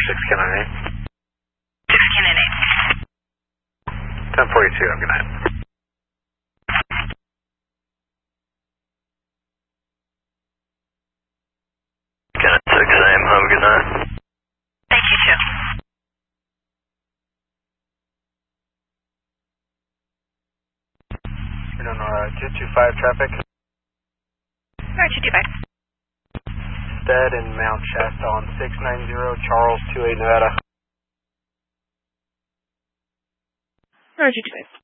6 Cannon 8. 6 Cannon 8. 1042, have a good night. Cannon 6, same, have a good night. Thank you, too. You're on 225 traffic. Alright, 225. Stead and Mount Shasta on 690 Charles 28 Nevada. Alright, 225.